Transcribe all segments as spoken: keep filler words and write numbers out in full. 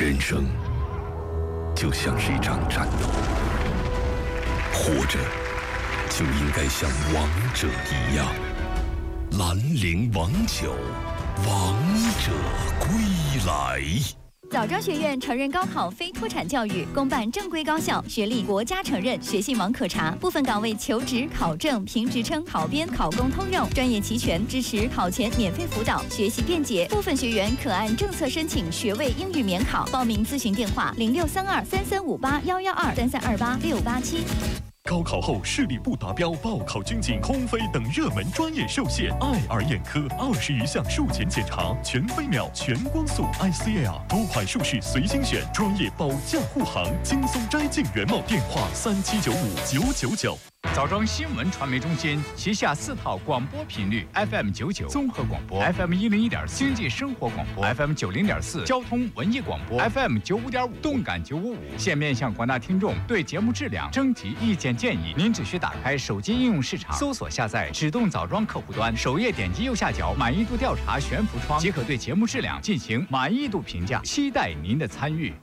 人生就像是一场战斗，活着就应该像王者一样。兰陵王酒，王者归来。 枣庄学院成人高考非脱产教育，公办正规高校，学历国家承认，学信网可查。部分岗位求职、考证、评职称、考编、考公通用，专业齐全，支持考前免费辅导，学习便捷。部分学员可按政策申请学位英语免考。报名咨询电话：零六三二三三五八幺幺二三三二八六八七。 高考后视力不达标，报考军警、空飞等热门专业受限。爱尔眼科二十余项术前检查，全飞秒、全光速 I C A R 多款术式随心选，专业保驾护航，轻松摘镜原貌。电话三七九五九九九。 枣庄新闻传媒中心旗下四套广播频率 ：F M 九九综合广播 ，F M 一零一点四经济生活广播 ，F M 九零点四交通文艺广播 ，F M 九五点五动感九五五。现面向广大听众对节目质量征集意见建议，您只需打开手机应用市场，搜索下载指动枣庄客户端，首页点击右下角满意度调查悬浮窗，即可对节目质量进行满意度评价。期待您的参与。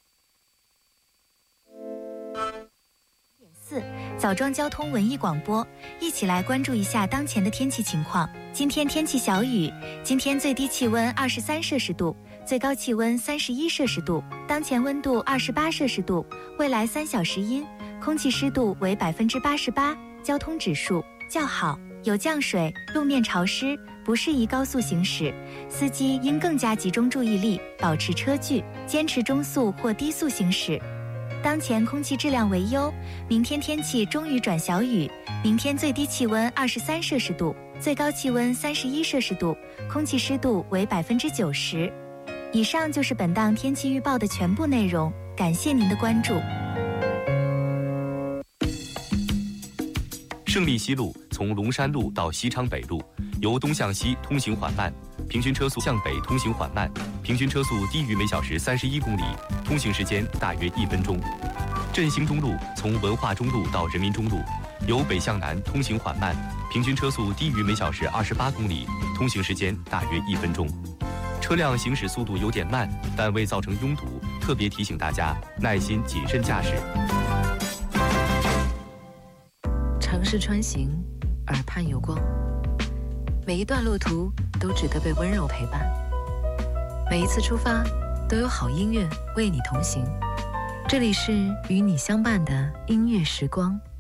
四枣庄交通文艺广播，一起来关注一下当前的天气情况。今天天气小雨，今天最低气温二十三摄氏度，最高气温三十一摄氏度，当前温度二十八摄氏度，未来三小时阴，空气湿度为百分之八十八，交通指数较好，有降水，路面潮湿，不适宜高速行驶，司机应更加集中注意力，保持车距，坚持中速或低速行驶。当前空气质量为优，明天天气中雨转小雨，明天最低气温二十三摄氏度，最高气温三十一摄氏度，空气湿度为百分之九十。以上就是本档天气预报的全部内容，感谢您的关注。 胜利西路从龙山路到西昌北路，由东向西通行缓慢，平均车速向北通行缓慢，平均车速低于每小时三十一公里，通行时间大约一分钟。振兴中路从文化中路到人民中路，由北向南通行缓慢，平均车速低于每小时二十八公里，通行时间大约一分钟。车辆行驶速度有点慢，但未造成拥堵，特别提醒大家耐心谨慎驾驶。 城市穿行，耳畔有光，每一段路途都值得被温柔陪伴，每一次出发都有好音乐为你同行。这里是与你相伴的音乐时光。